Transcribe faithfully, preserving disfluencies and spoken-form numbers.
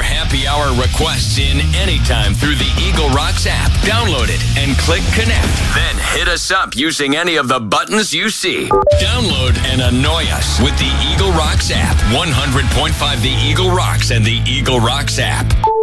happy hour requests in anytime through the Eagle Rocks app. Download it and click connect. Then hit us up using any of the buttons you see. Download and annoy us with the Eagle Rocks app. one hundred point five The Eagle Rocks and the Eagle Rocks app.